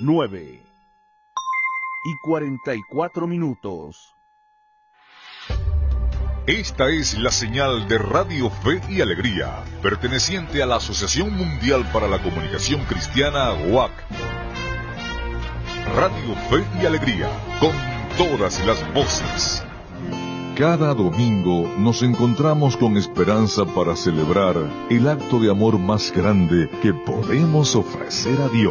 9:44. Esta es la señal de Radio Fe y Alegría, perteneciente a la Asociación Mundial para la Comunicación Cristiana, UAC. Radio Fe y Alegría, con todas las voces. Cada domingo nos encontramos con esperanza para celebrar el acto de amor más grande que podemos ofrecer a Dios.